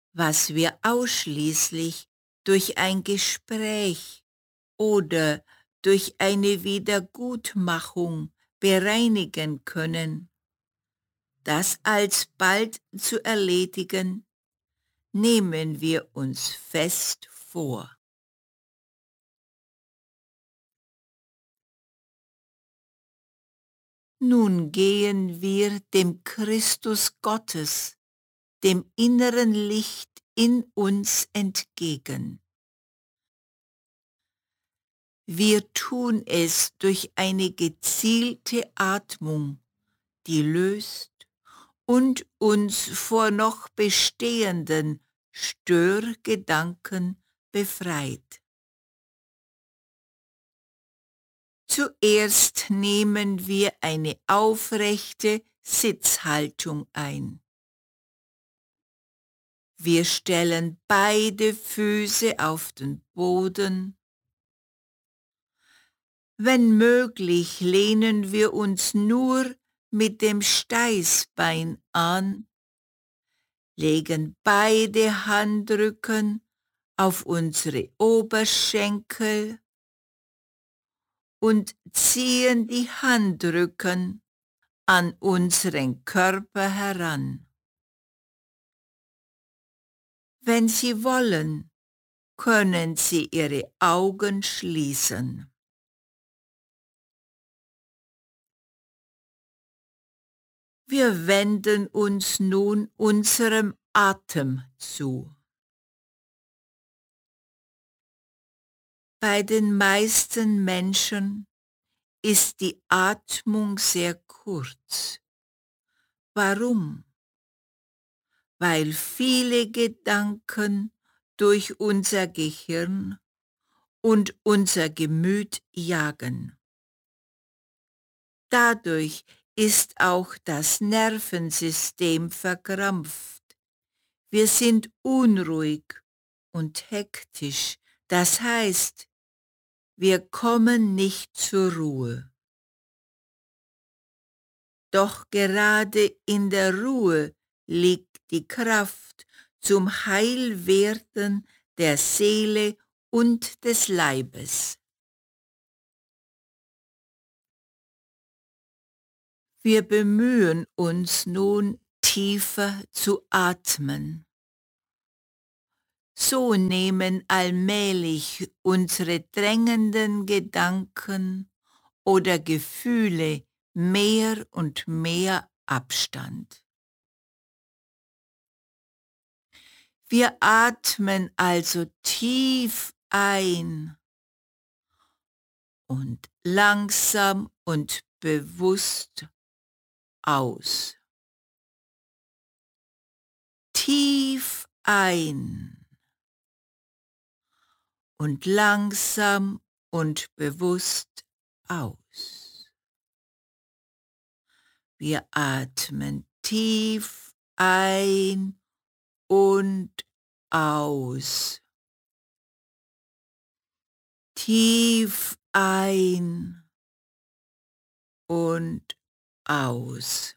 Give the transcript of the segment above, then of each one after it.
was wir ausschließlich durch ein Gespräch oder durch eine Wiedergutmachung bereinigen können. Das alsbald zu erledigen, nehmen wir uns fest vor. Nun gehen wir dem Christus Gottes, dem inneren Licht in uns entgegen. Wir tun es durch eine gezielte Atmung, die löst und uns vor noch bestehenden Störgedanken befreit. Zuerst nehmen wir eine aufrechte Sitzhaltung ein. Wir stellen beide Füße auf den Boden. Wenn möglich, lehnen wir uns nur mit dem Steißbein an, legen beide Handrücken auf unsere Oberschenkel und ziehen die Handrücken an unseren Körper heran. Wenn Sie wollen, können Sie Ihre Augen schließen. Wir wenden uns nun unserem Atem zu. Bei den meisten Menschen ist die Atmung sehr kurz. Warum? Weil viele Gedanken durch unser Gehirn und unser Gemüt jagen. Dadurch ist auch das Nervensystem verkrampft. Wir sind unruhig und hektisch, das heißt, wir kommen nicht zur Ruhe. Doch gerade in der Ruhe liegt die Kraft zum Heilwerden der Seele und des Leibes. Wir bemühen uns nun, tiefer zu atmen. So nehmen allmählich unsere drängenden Gedanken oder Gefühle mehr und mehr Abstand. Wir atmen also tief ein und langsam und bewusst aus. Tief ein und langsam und bewusst aus. Wir atmen tief ein und aus. Tief ein und aus.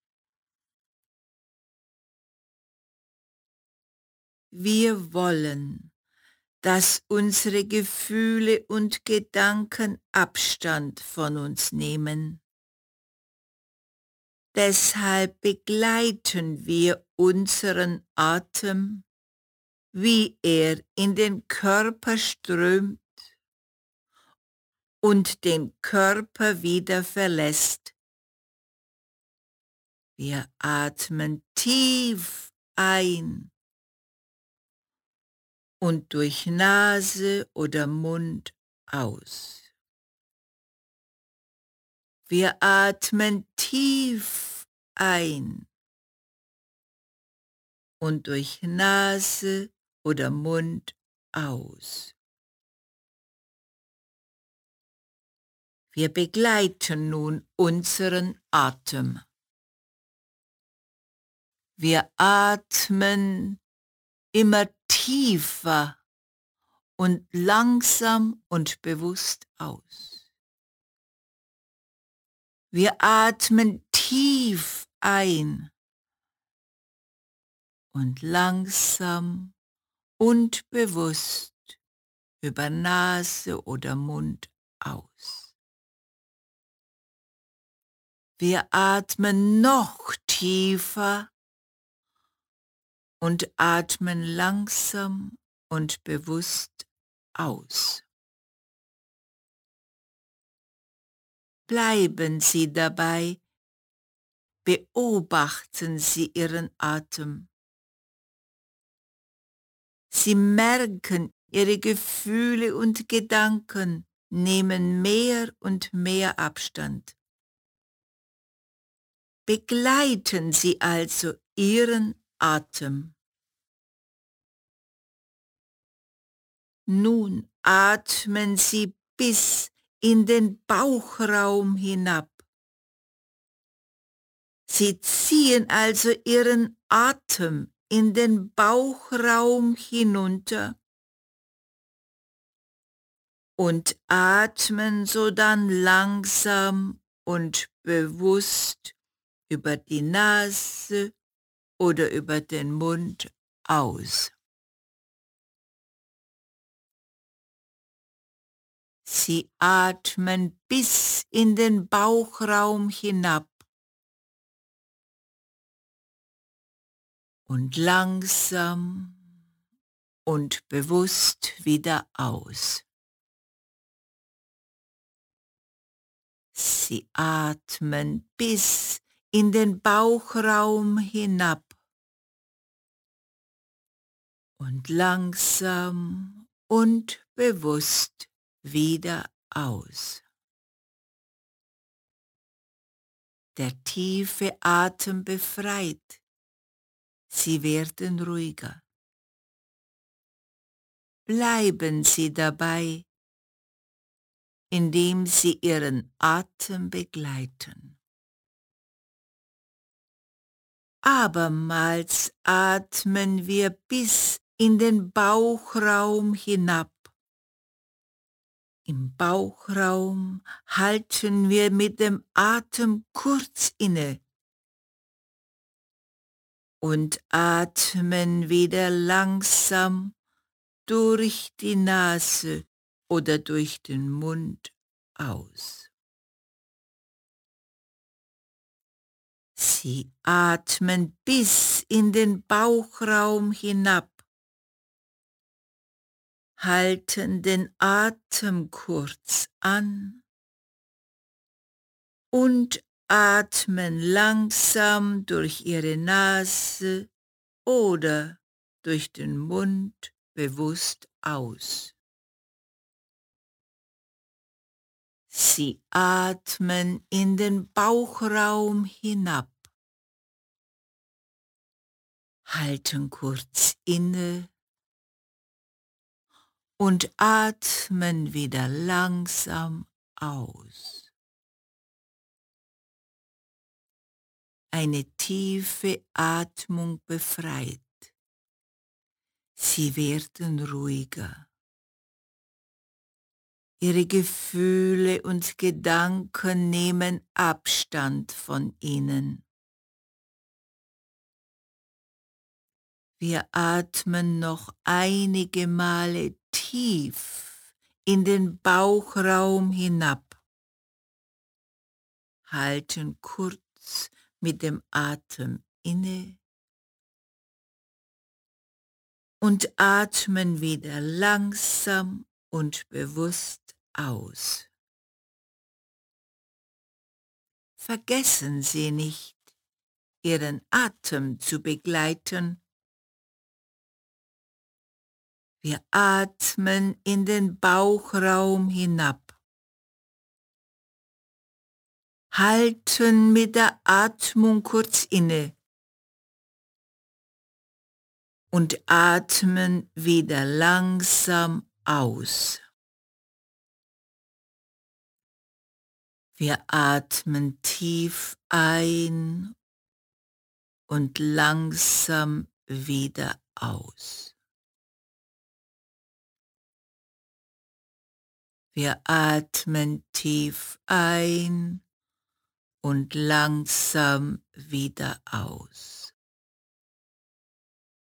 Wir wollen, dass unsere Gefühle und Gedanken Abstand von uns nehmen. Deshalb begleiten wir unseren Atem, wie er in den Körper strömt und den Körper wieder verlässt. Wir atmen tief ein und durch Nase oder Mund aus. Wir atmen tief ein und durch Nase oder Mund aus. Wir begleiten nun unseren Atem. Wir atmen immer tiefer und langsam und bewusst aus. Wir atmen tief ein und langsam und bewusst über Nase oder Mund aus. Wir atmen noch tiefer und atmen langsam und bewusst aus. Bleiben Sie dabei, beobachten Sie Ihren Atem. Sie merken, Ihre Gefühle und Gedanken nehmen mehr und mehr Abstand. Begleiten Sie also Ihren Atem. Nun atmen Sie bis in den Bauchraum hinab. Sie ziehen also Ihren Atem in den Bauchraum hinunter und atmen sodann langsam und bewusst über die Nase oder über den Mund aus. Sie atmen bis in den Bauchraum hinab und langsam und bewusst wieder aus. Sie atmen bis in den Bauchraum hinab und langsam und bewusst wieder aus. Der tiefe Atem befreit. Sie werden ruhiger. Bleiben Sie dabei, indem Sie Ihren Atem begleiten. Abermals atmen wir bis in den Bauchraum hinab. Im Bauchraum halten wir mit dem Atem kurz inne und atmen wieder langsam durch die Nase oder durch den Mund aus. Sie atmen bis in den Bauchraum hinab, halten den Atem kurz an und atmen langsam durch Ihre Nase oder durch den Mund bewusst aus. Sie atmen in den Bauchraum hinab, halten kurz inne und atmen wieder langsam aus. Eine tiefe Atmung befreit. Sie werden ruhiger. Ihre Gefühle und Gedanken nehmen Abstand von ihnen. Wir atmen noch einige Male tief in den Bauchraum hinab, halten kurz mit dem Atem inne und atmen wieder langsam und bewusst aus. Vergessen Sie nicht, Ihren Atem zu begleiten. Wir atmen in den Bauchraum hinab, halten mit der Atmung kurz inne und atmen wieder langsam aus. Wir atmen tief ein und langsam wieder aus. Wir atmen tief ein und langsam wieder aus.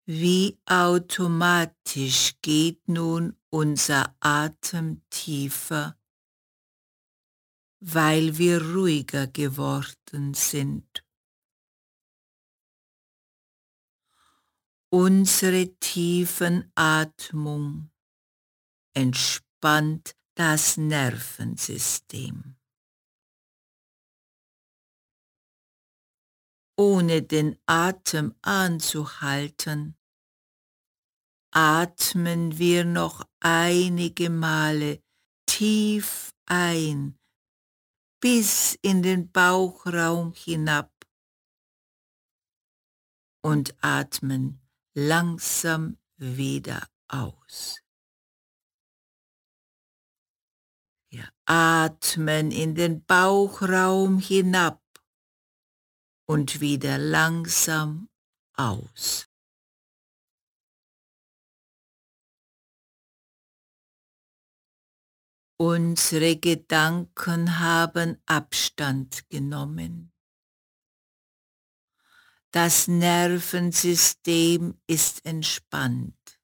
Wie automatisch geht nun unser Atem tiefer, weil wir ruhiger geworden sind. Unsere Tiefenatmung entspannt das Nervensystem. Ohne den Atem anzuhalten, atmen wir noch einige Male tief ein, bis in den Bauchraum hinab und atmen langsam wieder aus. Wir atmen in den Bauchraum hinab und wieder langsam aus. Unsere Gedanken haben Abstand genommen. Das Nervensystem ist entspannt.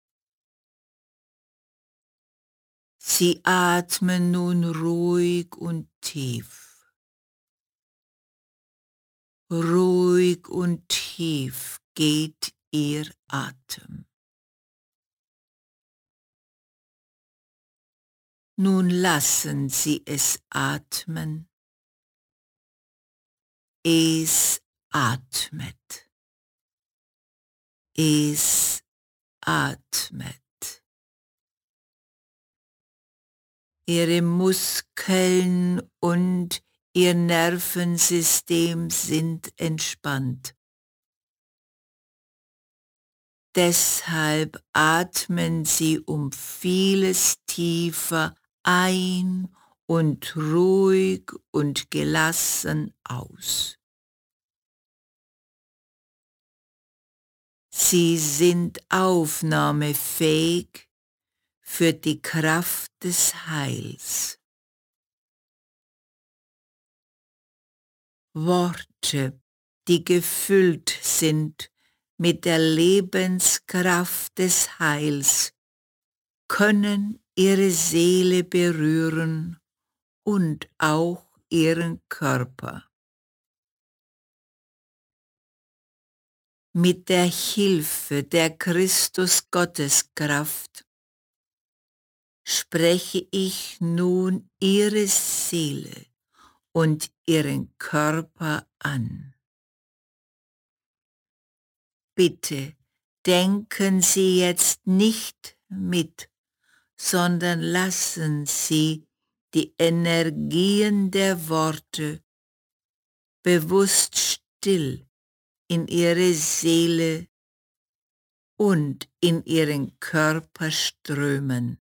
Sie atmen nun ruhig und tief. Ruhig und tief geht Ihr Atem. Nun lassen Sie es atmen. Es atmet. Es atmet. Ihre Muskeln und Ihr Nervensystem sind entspannt. Deshalb atmen Sie um vieles tiefer ein und ruhig und gelassen aus. Sie sind aufnahmefähig für die Kraft des Heils. Worte, die gefüllt sind mit der Lebenskraft des Heils, können Ihre Seele berühren und auch Ihren Körper. Mit der Hilfe der Christus-Gotteskraft spreche ich nun Ihre Seele und Ihren Körper an. Bitte denken Sie jetzt nicht mit, sondern lassen Sie die Energien der Worte bewusst still in Ihre Seele und in Ihren Körper strömen.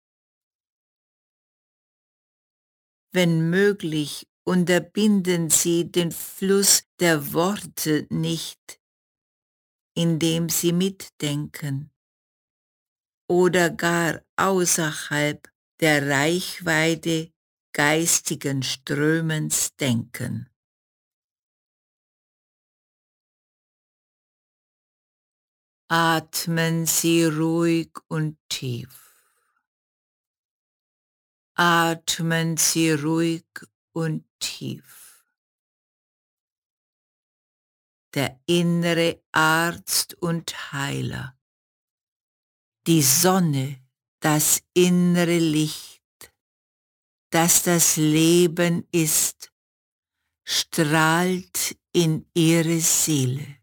Wenn möglich, unterbinden Sie den Fluss der Worte nicht, indem Sie mitdenken oder gar außerhalb der Reichweite geistigen Strömens denken. Atmen Sie ruhig und tief. Atmen Sie ruhig und tief. Der innere Arzt und Heiler, die Sonne, das innere Licht, das das Leben ist, strahlt in Ihre Seele.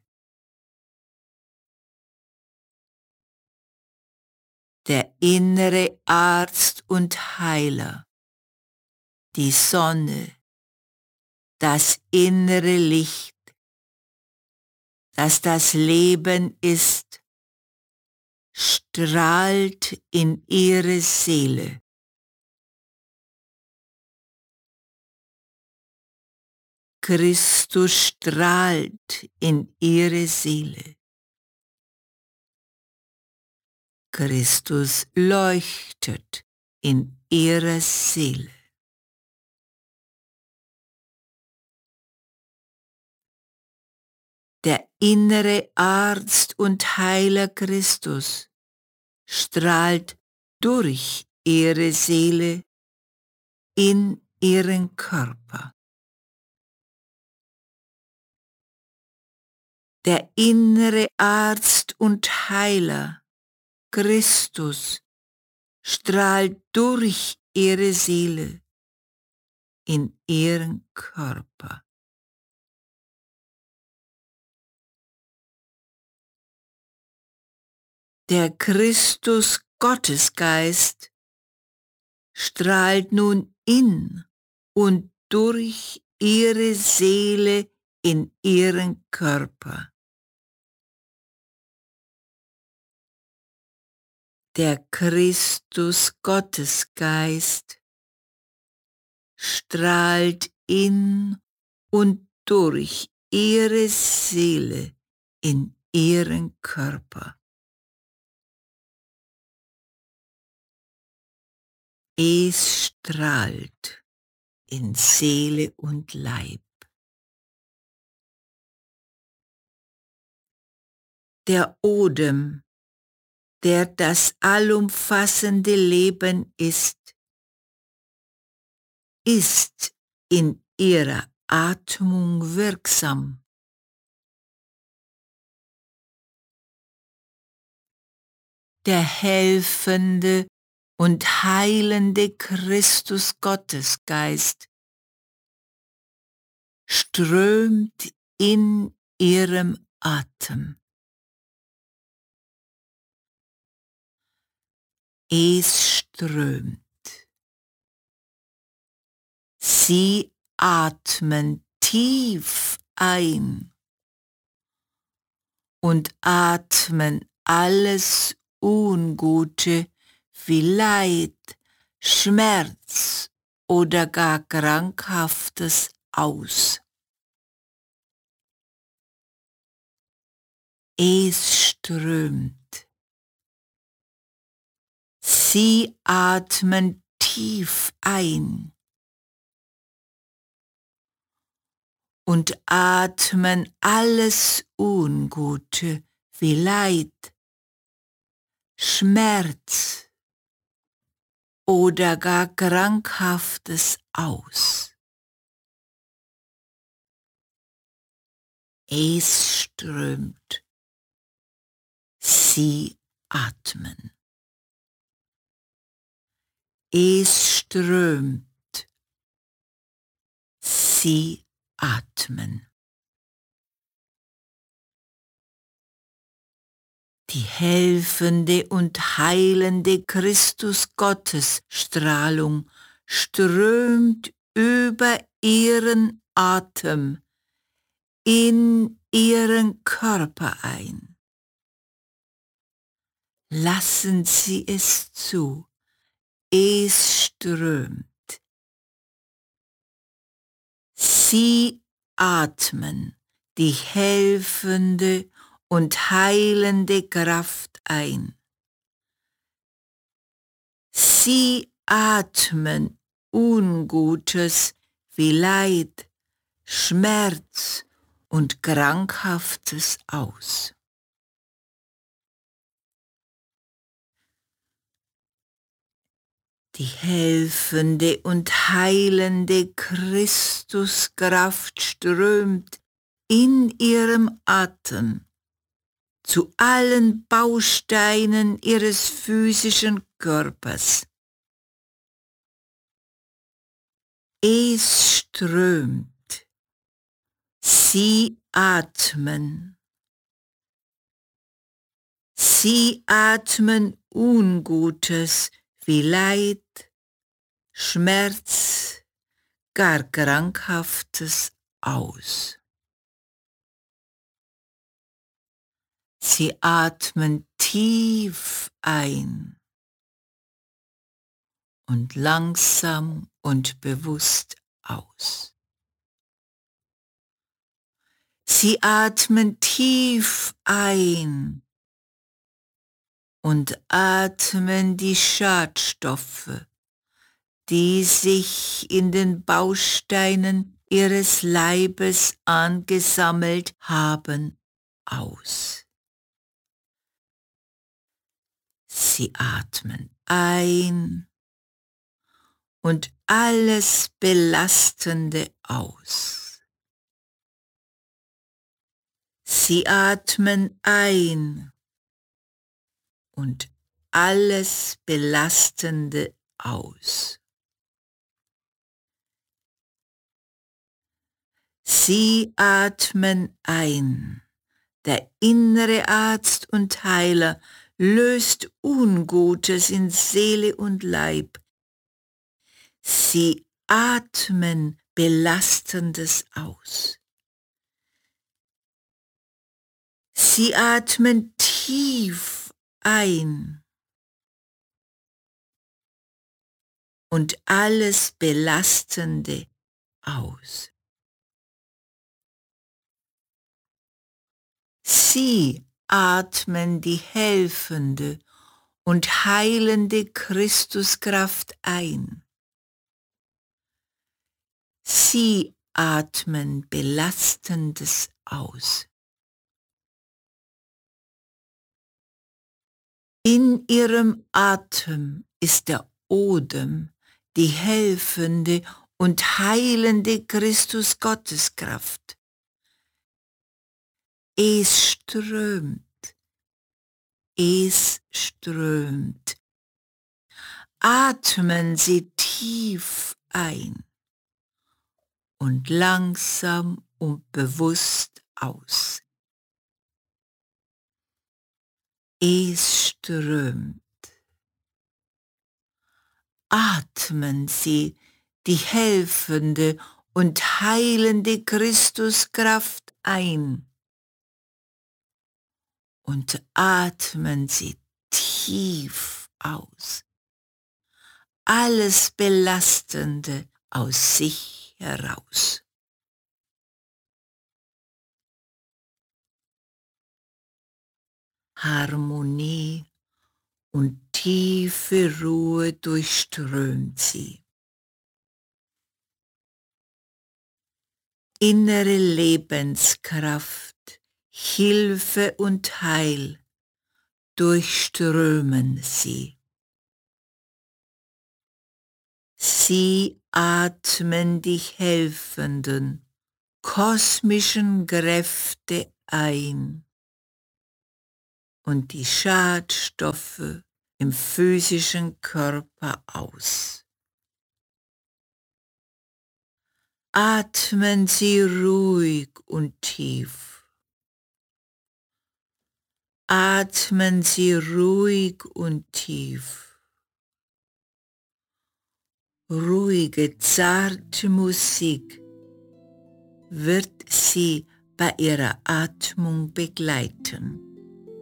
Der innere Arzt und Heiler, die Sonne, das innere Licht, das das Leben ist, strahlt in Ihre Seele. Christus strahlt in Ihre Seele. Christus leuchtet in Ihrer Seele. Der innere Arzt und Heiler Christus strahlt durch ihre Seele in ihren Körper. Der innere Arzt und Heiler Christus strahlt durch ihre Seele in ihren Körper. Der Christus Gottesgeist strahlt nun in und durch ihre Seele in ihren Körper. Der Christus Gottesgeist strahlt in und durch ihre Seele in ihren Körper. Es strahlt in Seele und Leib. Der Odem, der das allumfassende Leben ist in ihrer Atmung wirksam. Der helfende und heilende Christus Gottesgeist strömt in ihrem Atem. Es strömt. Sie atmen tief ein und atmen alles Ungute wie Leid, Schmerz oder gar Krankhaftes aus. Es strömt. Sie atmen tief ein und atmen alles Ungute wie Leid, Schmerz oder gar Krankhaftes aus. Es strömt. Sie atmen. Es strömt. Sie atmen. Die helfende und heilende Christus-Gottes-Strahlung strömt über ihren Atem in ihren Körper ein. Lassen Sie es zu. Es strömt. Sie atmen die helfende und heilende Kraft ein. Sie atmen Ungutes wie Leid, Schmerz und Krankhaftes aus. Die helfende und heilende Christuskraft strömt in ihrem Atem zu allen Bausteinen ihres physischen Körpers. Es strömt. Sie atmen. Sie atmen Ungutes wie Leid, Schmerz, gar Krankhaftes aus. Sie atmen tief ein und langsam und bewusst aus. Sie atmen tief ein und atmen die Schadstoffe, die sich in den Bausteinen ihres Leibes angesammelt haben, aus. Sie atmen ein und alles Belastende aus. Sie atmen ein und alles Belastende aus. Sie atmen ein. Der innere Arzt und Heiler löst Ungutes in Seele und Leib. Sie atmen Belastendes aus. Sie atmen tief ein und alles Belastende aus. Sie atmen die helfende und heilende Christuskraft ein. Sie atmen Belastendes aus. In ihrem Atem ist der Odem, die helfende und heilende Christus-Gotteskraft. Es strömt, es strömt. Atmen Sie tief ein und langsam und bewusst aus. Es strömt. Atmen Sie die helfende und heilende Christuskraft ein und atmen Sie tief aus. Alles Belastende aus sich heraus. Harmonie und tiefe Ruhe durchströmt sie. Innere Lebenskraft, Hilfe und Heil durchströmen sie. Sie atmen die helfenden, kosmischen Kräfte ein und die Schadstoffe im physischen Körper aus. Atmen Sie ruhig und tief. Atmen Sie ruhig und tief. Ruhige, zarte Musik wird Sie bei Ihrer Atmung begleiten.